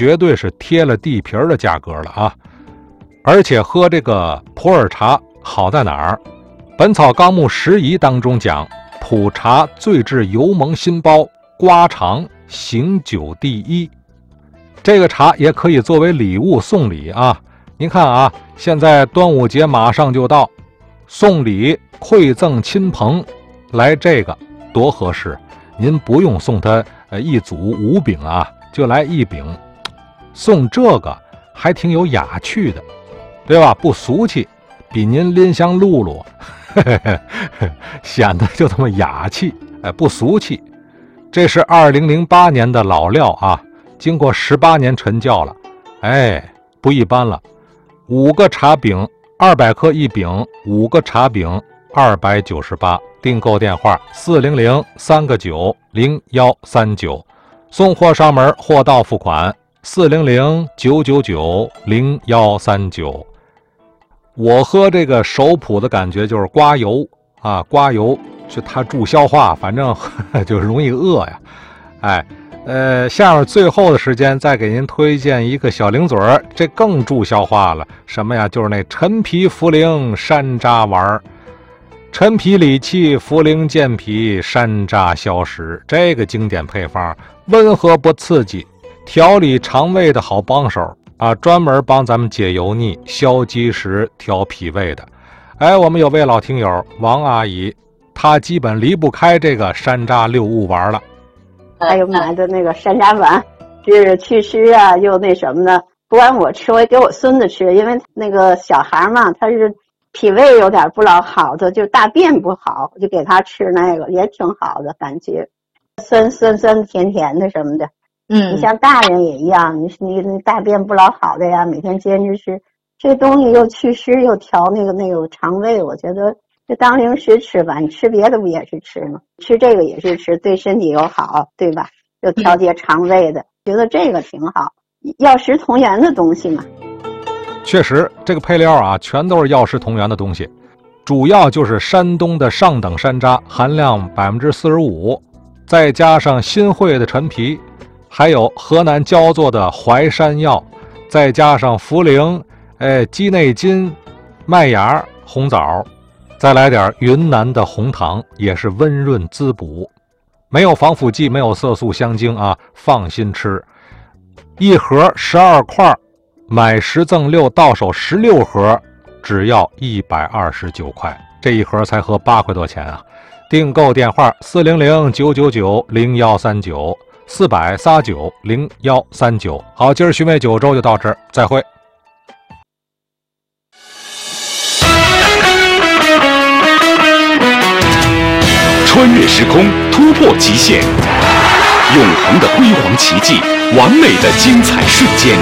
绝对是贴了地皮的价格了啊！而且喝这个普洱茶好在哪儿？本草纲目拾遗当中讲，普茶最治油蒙心包，刮肠醒酒第一。这个茶也可以作为礼物送礼啊！您看啊，现在端午节马上就到，送礼馈赠亲朋，来这个多合适！您不用送他一组5饼啊，就来1饼，送这个还挺有雅趣的，对吧？不俗气，比您拎箱露露显得就这么雅气，不俗气。这是2008年的老料啊，经过18年陈窖了，不一般了。5个茶饼200克1饼，5个茶饼298，订购电话400-3个90139，送货上门，货到付款400-999-0139。我喝这个手谱的感觉就是刮油啊，刮油就它助消化，反正就容易饿呀。下面最后的时间再给您推荐一个小零嘴儿，这更助消化了。什么呀？就是那陈皮茯苓山楂丸。陈皮理气，茯苓健脾，山楂消食，这个经典配方温和不刺激，调理肠胃的好帮手啊，专门帮咱们解油腻、消积食、调脾胃的。我们有位老听友王阿姨，她基本离不开这个山楂6物丸了。 还有买的那个山楂丸，是祛湿啊，又那什么的。不管我吃，我也给我孙子吃，因为那个小孩嘛，他是脾胃有点不老好的，就大便不好，就给他吃那个也挺好的感觉，酸甜甜的什么的。你像大人也一样，你大便不老好的呀，每天坚持吃这东西，又祛湿又调那个肠胃，我觉得就当零食吃吧，你吃别的不也是吃吗？吃这个也是吃，对身体又好，对吧？又调节肠胃的，觉得这个挺好，药食同源的东西嘛。 确实，这个配料啊，全都是药食同源的东西，主要就是山东的上等山楂，含量45%，再加上新会的陈皮，还有河南焦作的淮山药，再加上茯苓、鸡内金、麦芽、红枣。再来点云南的红糖，也是温润滋补，没有防腐剂，没有色素香精啊，放心吃。一盒12块，买10赠6，到手16盒，只要129块，这一盒才合8块多钱啊！订购电话400-999-0139，439-0139。好，今儿寻味九州就到这儿，再会。 穿越时空，突破极限，永恒的辉煌奇迹，完美的精彩瞬间。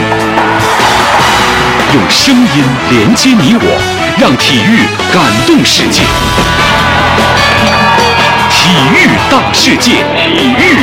用声音连接你我，让体育感动世界。体育大世界，体育